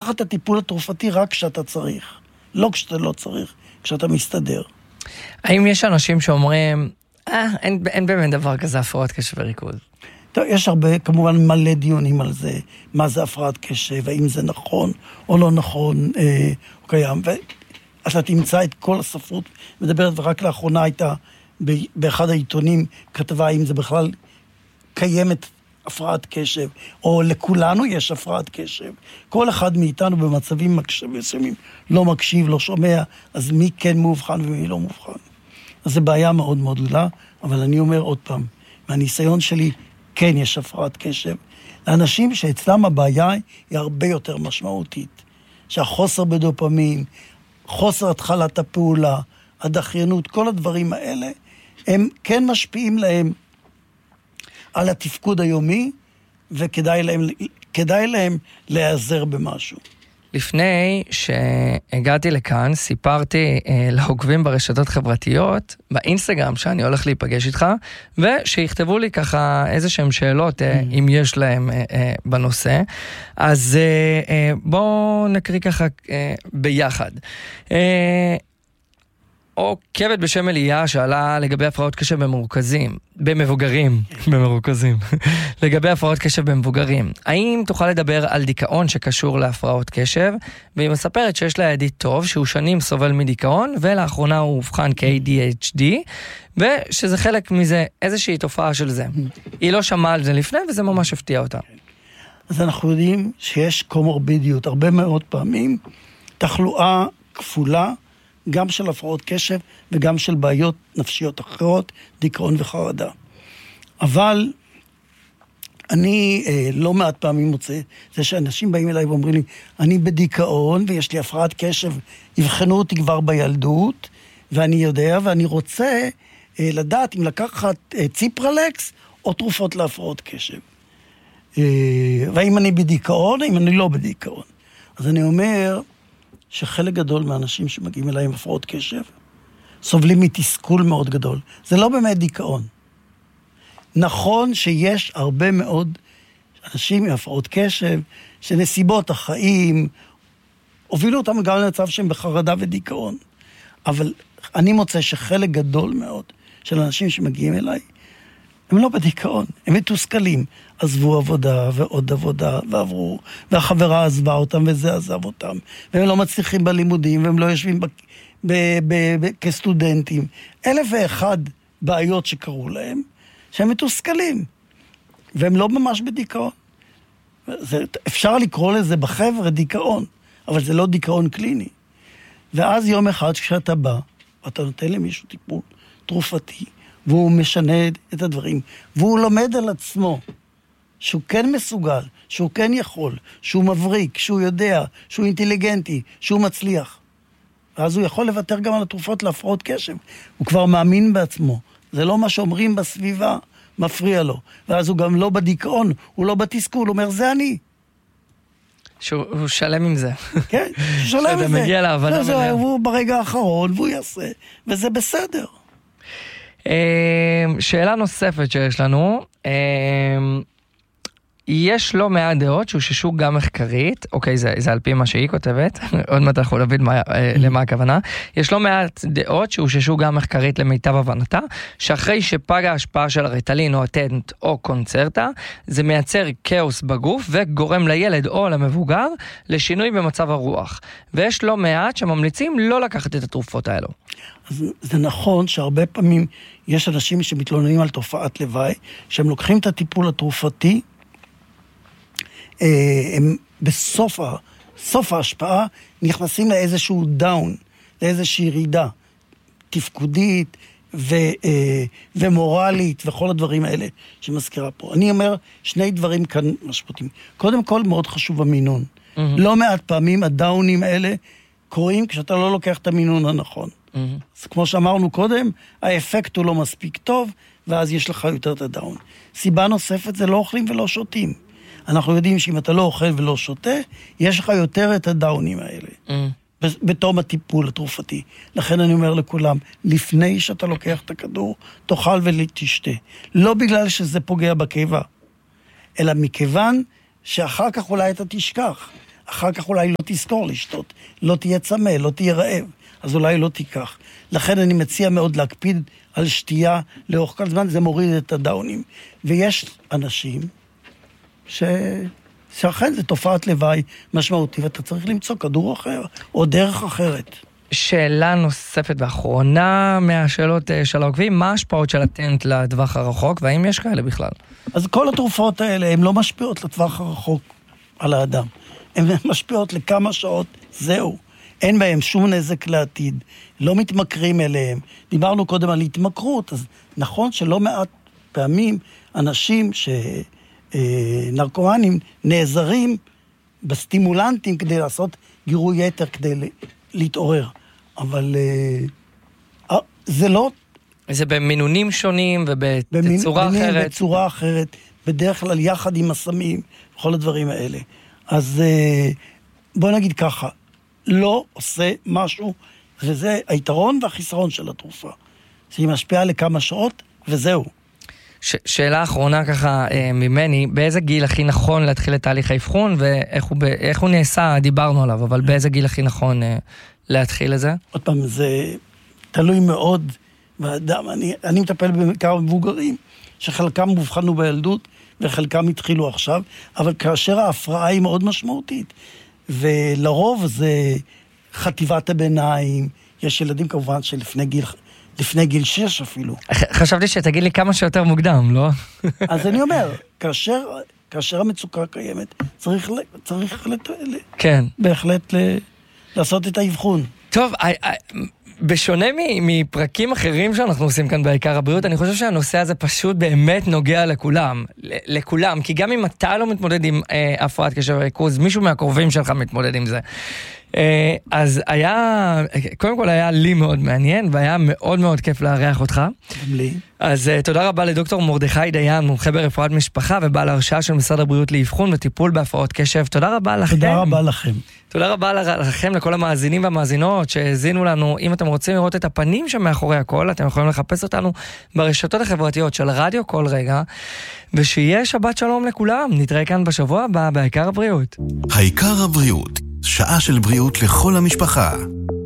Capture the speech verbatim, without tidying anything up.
לקחת את הטיפול התרופתי רק כשאתה צריך, לא כשאתה לא צריך, כשאתה מסתדר. האם יש אנשים שאומרים, אה, אין, אין באמת דבר כזה הפרעות קשב וריכוז? טוב, יש הרבה, כמובן מלא דיונים על זה, מה זה הפרעת קשב, האם זה נכון או לא נכון, אה, או קיים, ואתה תמצא את כל הספרות, מדברת, ורק לאחרונה הייתה באחד העיתונים כתבה האם זה בכלל קיימת הפרעת קשב, או לכולנו יש הפרעת קשב. כל אחד מאיתנו במצבים מסוימים לא מקשיב, לא שומע, אז מי כן מאובחן ומי לא מאובחן. אז זה בעיה מאוד מאוד גדולה, אבל אני אומר עוד פעם, מהניסיון שלי, כן יש הפרעת קשב. לאנשים שאצלם הבעיה היא הרבה יותר משמעותית. שהחוסר בדופמין, חוסר התחלת הפעולה, הדחיינות, כל הדברים האלה, הם כן משפיעים להם על התפקוד היומי, וכדאי להם, כדאי להם להיעזר במשהו. לפני שהגעתי לכאן, סיפרתי אה, לעוקבים ברשתות חברתיות, באינסטגרם שאני הולך להיפגש איתך, ושיכתבו לי ככה איזה שהם שאלות, אה, mm-hmm. אם יש להם אה, אה, בנושא. אז אה, אה, בואו נקריא ככה אה, ביחד. אה, עוקבת בשם אליה שאלה לגבי הפרעות קשב במרוכזים, במבוגרים, במרוכזים, לגבי הפרעות קשב במבוגרים. האם תוכל לדבר על דיכאון שקשור להפרעות קשב? והיא מספרת שיש לה ידיד טוב שהוא שנים סובל מדיכאון, ולאחרונה הוא הובחן כ-איי די אייץ' די, ושזה חלק מזה, איזושהי תופעה של זה. היא לא שמעה על זה לפני, וזה ממש הפתיע אותה. אז אנחנו יודעים שיש קומורבידיות, הרבה מאוד פעמים, תחלואה כפולה, גם של הפרעות קשב וגם של בעיות נפשיות אחרות, דיכאון וחרדה. אבל אני אה, לא מעט פעמים מוצא, זה שאנשים באים אליי ואומרים לי, אני בדיכאון ויש לי הפרעת קשב, יבחנו אותי כבר בילדות, ואני יודע ואני רוצה אה, לדעת אם לקחת אה, ציפרלקס או תרופות להפרעות קשב. אה, והאם אני בדיכאון, האם אני לא בדיכאון. אז אני אומר, שחלק גדול מהאנשים שמגיעים אליי עם הפרעות קשב, סובלים מתסכול מאוד גדול. זה לא באמת דיכאון. נכון שיש הרבה מאוד אנשים עם הפרעות קשב, שנסיבות החיים, הובילו אותם גם למצב שהם בחרדה ודיכאון. אבל אני מוצא שחלק גדול מאוד של אנשים שמגיעים אליי, הם לא בדיכאון, הם מתוסכלים. עזבו עבודה ועוד עבודה ועברו, והחברה עזבה אותם וזה עזב אותם, והם לא מצליחים בלימודים, והם לא יושבים ב- ב- ב- ב- כסטודנטים. אלף ואחד בעיות שקרו להם, שהם מתוסכלים, והם לא ממש בדיכאון. זה, אפשר לקרוא לזה בחבר'ה דיכאון, אבל זה לא דיכאון קליני. ואז יום אחד כשאתה בא, ואתה נותן למישהו טיפול תרופתי, והוא משנה את הדברים, והוא לומד על עצמו, שהוא כן מסוגל, שהוא כן יכול, שהוא מבריק, שהוא יודע, שהוא אינטליגנטי, שהוא מצליח. ואז הוא יכול לוותר גם על התרופות להפרעות קשב. הוא כבר מאמין בעצמו. זה לא מה שאומרים בסביבה, מפריע לו. ואז הוא גם לא בדיכאון, הוא לא בתסכול, הוא אומר, זה אני. שהוא שלם עם זה. כן, שהוא שלם עם זה. מגיע להבנה מלאה. הוא ברגע האחרון, והוא יעשה, וזה בסדר. שאלה נוספת שיש לנו, יש לא מעט דעות שהוששו גם מחקרית, אוקיי, זה, זה על פי מה שהיא כותבת, עוד מעט אנחנו נבין מה, למה הכוונה, יש לא מעט דעות שהוששו גם מחקרית למיטב הבנתה, שאחרי שפג ההשפעה של הריטלין או הטנט או קונצרטה, זה מייצר כאוס בגוף וגורם לילד או למבוגר לשינוי במצב הרוח. ויש לא מעט שממליצים לא לקחת את התרופות האלו. אז זה נכון שהרבה פעמים יש אנשים שמתלוננים על תופעת לוואי, שהם לוקחים את הטיפול התרופתי, הם בסוף סוף ההשפעה נכנסים לאיזשהו דאון, לאיזושהי ירידה תפקודית ו, ומורלית וכל הדברים האלה שמזכירה פה. אני אומר שני דברים כאן משמעותיים. קודם כל מאוד חשוב המינון. Mm-hmm. לא מעט פעמים הדאונים האלה קורים כשאתה לא לוקח את המינון הנכון. Mm-hmm. אז כמו שאמרנו קודם, האפקט הוא לא מספיק טוב, ואז יש לך יותר את הדאון. סיבה נוספת זה לא אוכלים ולא שותים. אנחנו יודעים שאם אתה לא אוכל ולא שותה, יש לך יותר את הדאונים האלה. Mm. בתום הטיפול התרופתי. לכן אני אומר לכולם, לפני שאתה לוקח את הכדור, תאכל ותשתה. לא בגלל שזה פוגע בקיבה, אלא מכיוון שאחר כך אולי אתה תשכח. אחר כך אולי לא תזכור לשתות, לא תהיה צמא, לא תהיה רעב, אז אולי לא תיקח. לכן אני מציע מאוד להקפיד על שתייה לאורך כל זמן, זה מוריד את הדאונים. ויש אנשים ש... שאכן זה תופעת לוואי משמעותי, ואתה צריך למצוא כדור אחר, או דרך אחרת. שאלה נוספת ואחרונה מהשאלות של העוקבים, מה ההשפעות של הטנט לטווח הרחוק, והאם יש כאלה בכלל? אז כל התרופות האלה, הן לא משפיעות לטווח הרחוק על האדם. הן משפיעות לכמה שעות, זהו. אין בהם שום נזק לעתיד, לא מתמכרים אליהם. דיברנו קודם על התמכרות, אז נכון שלא מעט פעמים אנשים שנרקומנים נעזרים בסטימולנטים כדי לעשות גירוי יתר, כדי להתעורר. אבל זה לא... זה במינונים שונים ובצורה אחרת. בצורה אחרת, בדרך כלל יחד עם הסמים, כל הדברים האלה. אז בוא נגיד ככה, לא עושה משהו, וזה היתרון והחיסרון של התרופה. שהיא משפיעה לכמה שעות, וזהו. ש- שאלה אחרונה ככה אה, ממני, באיזה גיל הכי נכון להתחיל את תהליך האבחון, ואיך הוא, איך הוא נעשה, דיברנו עליו, אבל באיזה גיל הכי נכון אה, להתחיל את זה? עוד פעם, זה תלוי מאוד באדם. אני, אני מטפל בעיקר מבוגרים, שחלקם מובחנו בילדות, וחלקם התחילו עכשיו, אבל כאשר ההפרעה היא מאוד משמעותית, ולרוב זה חטיבת הביניים, יש ילדים כמובן שלפני גיל, לפני גיל שש אפילו. חשבתי שתגיד לי כמה שיותר מוקדם, לא? אז אני אומר, כאשר, כאשר המצוקה קיימת, צריך, צריך לת... כן. בהחלט ל... לעשות את האבחון. טוב, בשונה מפרקים אחרים שאנחנו עושים כאן בעיקר הבריאות, אני חושב שהנושא הזה פשוט באמת נוגע לכולם, לכולם, כי גם אם אתה לא מתמודד עם אה, הפרעת קשב וריכוז, מישהו מהקרובים שלך מתמודד עם זה. אה, אז היה, קודם כל היה לי מאוד מעניין, והיה מאוד מאוד כיף לארח אותך. גם לי. אז אה, תודה רבה לדוקטור מרדכי דיין, מומחה ברפואת משפחה, ובעל הרשאה של משרד הבריאות לאבחון וטיפול בהפרעות קשב. תודה רבה לכם. תודה רבה לכם. תודה רבה לכם, לכל המאזינים והמאזינות שהזינו לנו. אם אתם רוצים לראות את הפנים שמאחורי הכל, אתם יכולים לחפש אותנו ברשתות החברתיות של רדיו כל רגע, ושיהיה שבת שלום לכולם. נתראה כאן בשבוע הבא בעיקר הבריאות. העיקר הבריאות, שעה של בריאות לכל המשפחה.